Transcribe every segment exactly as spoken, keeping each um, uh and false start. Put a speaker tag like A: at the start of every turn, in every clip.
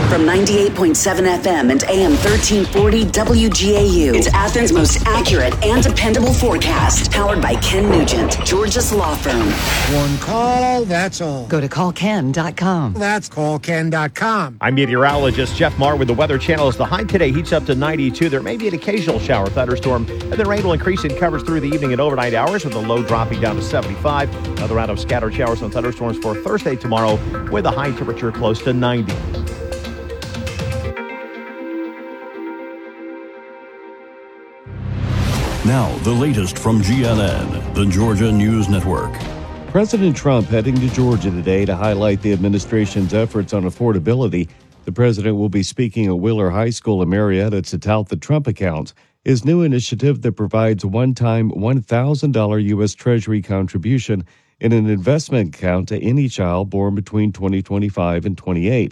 A: From ninety-eight point seven F M and A M thirteen forty W G A U, it's Athens' most accurate and dependable forecast. Powered by Ken Nugent, George's Law Firm.
B: One call, that's all.
C: Go to call ken dot com.
B: That's call ken dot com.
D: I'm meteorologist Jeff Marr with the Weather Channel. As the high today heats up to ninety-two, there may be an occasional shower thunderstorm, and then rain will increase in coverage through the evening and overnight hours, with the low dropping down to seventy-five. Another round of scattered showers and thunderstorms for Thursday tomorrow, with a high temperature close to ninety.
E: Now, the latest from G N N, the Georgia News Network.
F: President Trump heading to Georgia today to highlight the administration's efforts on affordability. The president will be speaking at Wheeler High School in Marietta to tout the Trump Account, his new initiative that provides a one-time one thousand dollars U S. Treasury contribution in an investment account to any child born between twenty twenty-five and twenty-eight.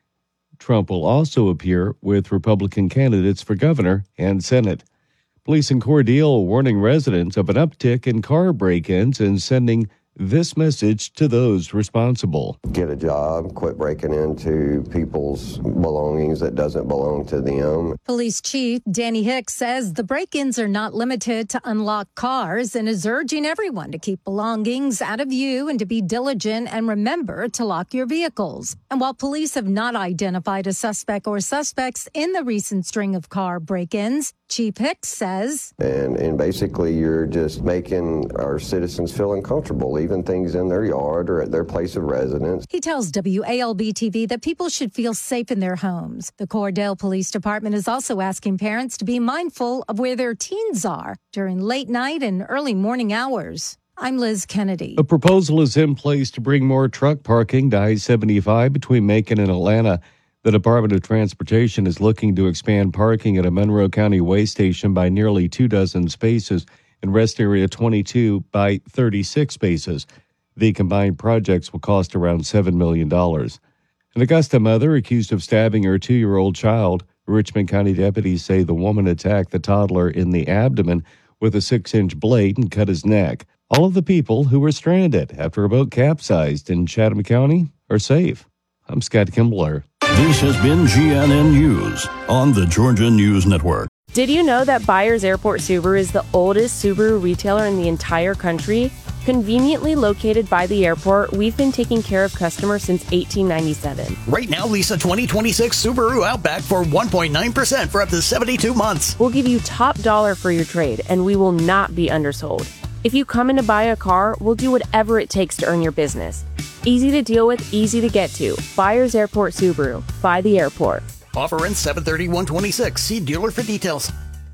F: Trump will also appear with Republican candidates for governor and Senate. Police in Cordele warning residents of an uptick in car break-ins and sending this message to those responsible.
G: Get a job, quit breaking into people's belongings that doesn't belong to them.
H: Police Chief Danny Hicks says the break-ins are not limited to unlocked cars and is urging everyone to keep belongings out of view and to be diligent and remember to lock your vehicles. And while police have not identified a suspect or suspects in the recent string of car break-ins, Chief Hicks says,
G: And, and basically you're just making our citizens feel uncomfortable, leaving things in their yard or at their place of residence.
H: He tells W A L B T V that people should feel safe in their homes. The Cordele Police Department is also asking parents to be mindful of where their teens are during late night and early morning hours. I'm Liz Kennedy.
F: A proposal is in place to bring more truck parking to I seventy-five between Macon and Atlanta. The Department of Transportation is looking to expand parking at a Monroe County way station by nearly two dozen spaces and rest area twenty-two by thirty-six spaces. The combined projects will cost around seven million dollars. An Augusta mother accused of stabbing her two-year-old child. Richmond County deputies say the woman attacked the toddler in the abdomen with a six-inch blade and cut his neck. All of the people who were stranded after a boat capsized in Chatham County are safe. I'm Scott Kimbler.
E: This has been G N N News on the Georgia News Network.
I: Did you know that Byers Airport Subaru is the oldest Subaru retailer in the entire country? Conveniently located by the airport, we've been taking care of customers since eighteen ninety-seven.
J: Right now, lease a twenty twenty-six Subaru Outback for one point nine percent for up to seventy-two months.
I: We'll give you top dollar for your trade, and we will not be undersold. If you come in to buy a car, we'll do whatever it takes to earn your business. Easy to deal with, easy to get to. Byers Airport Subaru. By the airport.
J: Offer ends seven thirty one twenty-six. See dealer for details.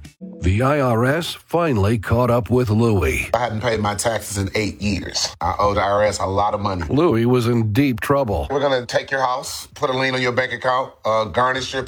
K: The I R S finally caught up with Louie.
L: I hadn't paid my taxes in eight years. I owe the I R S a lot of money.
K: Louie was in deep trouble.
L: We're going to take your house, put a lien on your bank account, uh, garnish your